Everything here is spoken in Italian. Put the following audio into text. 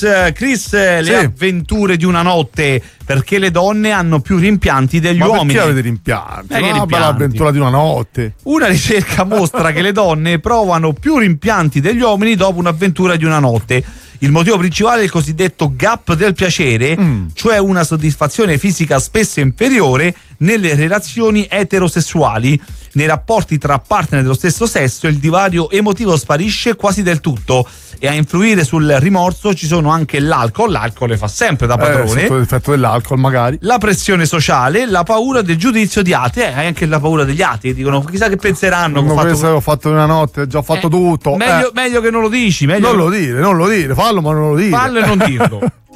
Chris, le avventure di una notte, perché le donne hanno più rimpianti degli uomini. Perché avete rimpianti? Una bella avventura di una notte. Una ricerca mostra che le donne provano più rimpianti degli uomini dopo un'avventura di una notte. Il motivo principale è il cosiddetto gap del piacere, cioè una soddisfazione fisica spesso inferiore nelle relazioni eterosessuali. Nei rapporti tra partner dello stesso sesso il divario emotivo sparisce quasi del tutto, e a influire sul rimorso ci sono anche l'alcol le fa sempre da padrone, sotto l'effetto dell'alcol magari, la pressione sociale, la paura del giudizio di altri, anche la paura degli altri, dicono chissà che penseranno. Ho fatto una notte, ho già fatto tutto. Meglio che non lo dici, meglio non lo dire, fallo ma non lo dire. Fallo e non dirlo.